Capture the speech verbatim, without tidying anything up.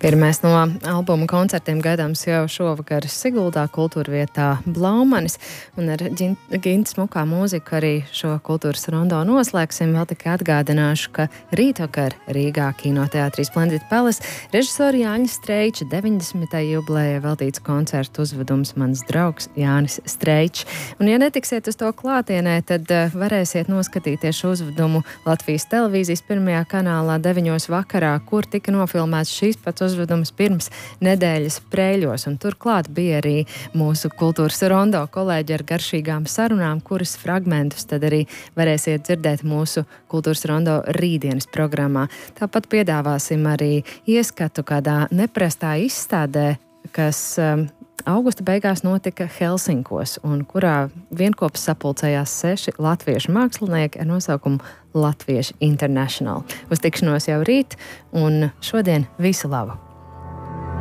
Pirmais no albuma koncertiem gaidāms jau šovakar Siguldā kultūra vietā Blaumanis, un ar Gintas smukā mūziku arī šo kultūras rondo noslēgsim. Vēl tikai atgādināšu, ka rītvakar Rīgā kinoteātrī Splendid Palace režisora Jāņa Streiča deviņdesmitajai jubilejai veltīts koncertu uzvedums Mans draugs Jānis Streičs. Un ja netiksiet uz to klātienē, tad varēsiet noskatīties šo uzvedumu Latvijas televīzijas pirmajā kanālā deviņos vakarā, kur tika nofilmēts šīs pats uzvedums pirms nedēļas Prēļos, un turklāt bija arī mūsu kultūras rondo kolēģi ar garšīgām sarunām, kuras fragmentus tad arī varēsiet dzirdēt mūsu kultūras rondo rītdienas programmā. Tāpat piedāvāsim arī ieskatu kādā neprastā izstādē, kas um, augusta beigās notika Helsinkos, un kurā vienkopus sapulcējās seši latviešu mākslinieki ar nosaukumu Latvieši International. Uz tikšanos jau rīt, un šodien visu labu!